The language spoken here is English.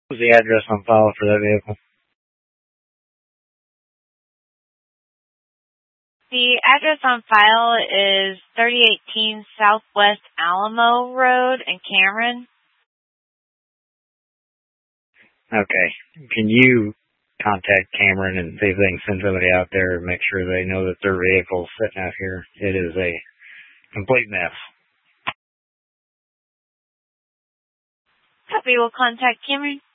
What was the address on file for that vehicle? The address on file is 3018 Southwest Alamo Road in Cameron. Okay. Can you contact Cameron and see if they can send somebody out there and make sure they know that their vehicle's sitting out here? It is a complete mess. Copy. Will contact Cameron.